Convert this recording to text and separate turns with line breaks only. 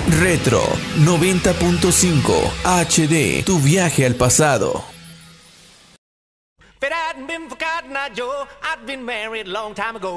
Retro 90.5 HD, tu viaje al pasado.
If it hadn't been for Cotton Eye Joe, I'd been married a long time ago.